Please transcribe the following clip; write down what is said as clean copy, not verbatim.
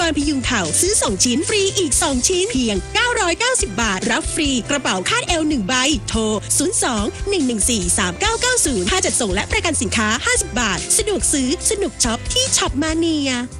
พยุงเข่าซื้อ2ชิ้นฟรีอีก2ชิ้นเพียง990 บาทรับฟรีกระเป๋าคาดเอว1ใบโทร02-114-3990ค่าจัดส่งและประกันสินค้า50 บาทสะดวกซื้อสนุกช็อปที่ช็อปมาเนีย